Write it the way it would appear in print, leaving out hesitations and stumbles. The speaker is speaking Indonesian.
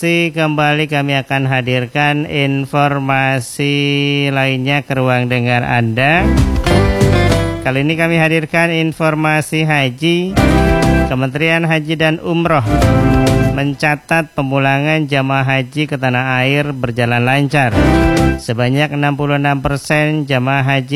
Kembali kami akan hadirkan informasi lainnya ke ruang dengar Anda. Kali ini kami hadirkan informasi haji. Kementerian Haji dan Umroh mencatat pemulangan jamaah haji ke tanah air berjalan lancar. Sebanyak 66% jamaah haji